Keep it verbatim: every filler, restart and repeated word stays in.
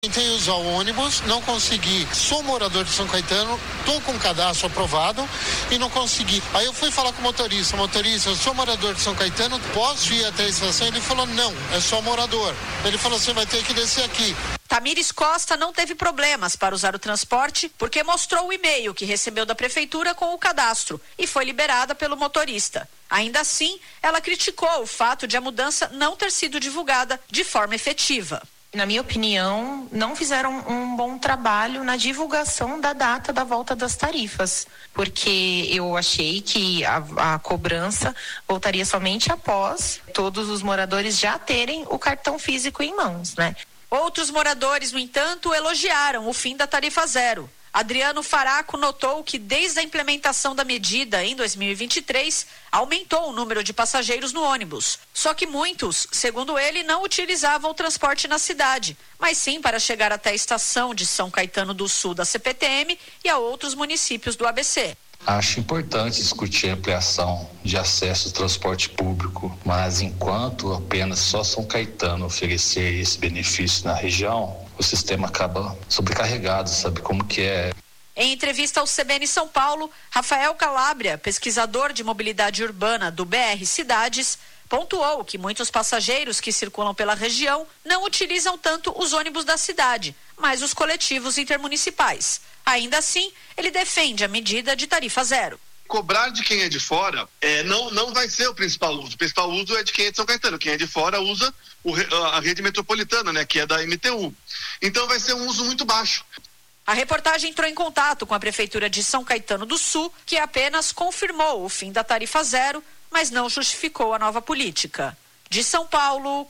Tentei usar o ônibus, não consegui. Sou morador de São Caetano, tô com o cadastro aprovado e não consegui. Aí eu fui falar com o motorista, motorista, eu sou morador de São Caetano, posso ir até a estação? Ele falou, não, é só morador. Ele falou, você vai ter que descer aqui. Tamires Costa não teve problemas para usar o transporte porque mostrou o e-mail que recebeu da prefeitura com o cadastro e foi liberada pelo motorista. Ainda assim, ela criticou o fato de a mudança não ter sido divulgada de forma efetiva. Na minha opinião, não fizeram um bom trabalho na divulgação da data da volta das tarifas, porque eu achei que a, a cobrança voltaria somente após todos os moradores já terem o cartão físico em mãos, né? Outros moradores, no entanto, elogiaram o fim da tarifa zero. Adriano Faraco notou que desde a implementação da medida em dois mil e vinte e três, aumentou o número de passageiros no ônibus. Só que muitos, segundo ele, não utilizavam o transporte na cidade, mas sim para chegar até a estação de São Caetano do Sul da C P T M e a outros municípios do A B C. Acho importante discutir a ampliação de acesso ao transporte público, mas enquanto apenas só São Caetano oferecer esse benefício na região, o sistema acaba sobrecarregado, sabe como que é. Em entrevista ao C B N São Paulo, Rafael Calabria, pesquisador de mobilidade urbana do B R Cidades, pontuou que muitos passageiros que circulam pela região não utilizam tanto os ônibus da cidade, mas os coletivos intermunicipais. Ainda assim, ele defende a medida de tarifa zero. Cobrar de quem é de fora é, não, não vai ser o principal uso. O principal uso é de quem é de São Caetano. Quem é de fora usa o, a rede metropolitana, né, que é da M T U. Então vai ser um uso muito baixo. A reportagem entrou em contato com a Prefeitura de São Caetano do Sul, que apenas confirmou o fim da tarifa zero, mas não justificou a nova política. De São Paulo,